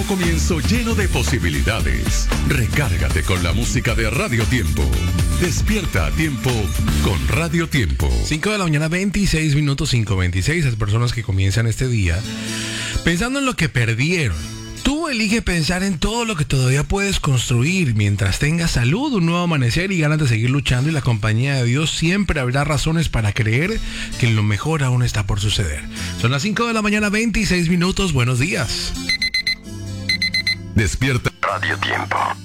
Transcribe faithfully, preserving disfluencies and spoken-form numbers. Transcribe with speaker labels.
Speaker 1: Comienzo lleno de posibilidades. Recárgate con la música de Radio Tiempo. Despierta a tiempo con Radio Tiempo.
Speaker 2: cinco de la mañana, veintiséis minutos, cinco veintiséis. Las personas que comienzan este día pensando en lo que perdieron. Tú elige pensar en todo lo que todavía puedes construir mientras tengas salud, un nuevo amanecer y ganas de seguir luchando, y la compañía de Dios siempre habrá razones para creer que lo mejor aún está por suceder. Son las cinco de la mañana, veintiséis minutos. Buenos días.
Speaker 1: Despierta
Speaker 3: Radio Tiempo.